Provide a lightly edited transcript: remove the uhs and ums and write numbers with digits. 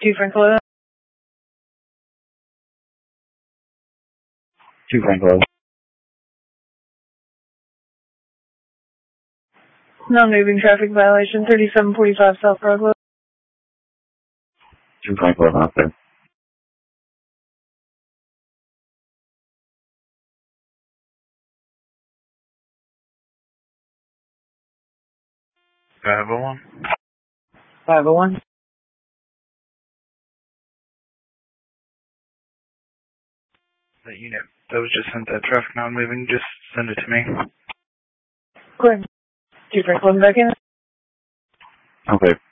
2 Francois. 2 Francois. Non-moving traffic violation, 3745 South Broadway. 2 Francois, not there. $501. 501. That unit that was just sent that traffic non-moving, just send it to me. Go ahead. 2 Francois back in. Okay.